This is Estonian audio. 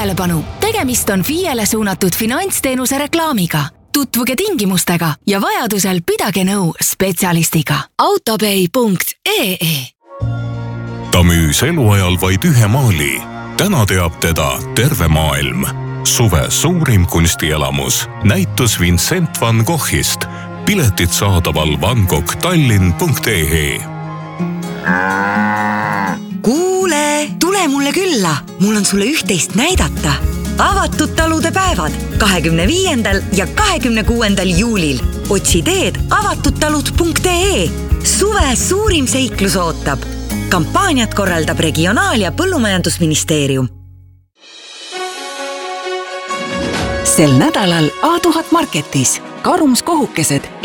tähelepanu! Tegemist on FIE-le suunatud finantsteenuse reklaamiga. Tutvuge tingimustega ja vajadusel pidage nõu spetsialistiga. Autopay.ee. Ta müüs eluajal vaid ühe maali. Täna teab teda terve maailm. Suve suurim kunstielamus. Näitus Vincent van Goghist. Piletid saadaval vangoghtallinn.ee. Kuule, tule mulle külla. Mul on sulle üht-teist näidata. Avatud talude päevad 25. ja 26. juulil. Otsi teed avatudtalud.ee. Suve suurim seiklus ootab. Kampaaniat korraldab Regionaal- ja Põllumajandusministeerium. Sel nädalal A1000 Marketis karumskohukesed